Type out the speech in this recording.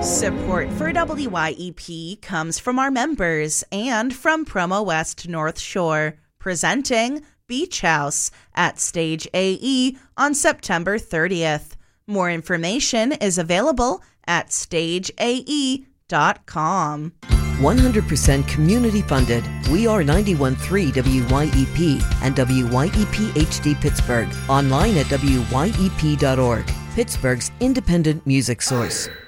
Support for WYEP comes from our members and from Promo West North Shore, presenting Beach House at Stage AE on September 30th. More information is available at stageae.com. 100% community funded. We are 91.3 WYEP and WYEP HD Pittsburgh. Online at wyep.org. Pittsburgh's independent music source.